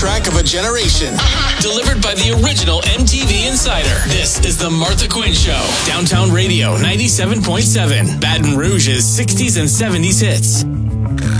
soundtrack of a generation. Delivered by the original MTV Insider. This is the Martha Quinn Show. Downtown Radio 97.7. Baton Rouge's 60s and 70s hits.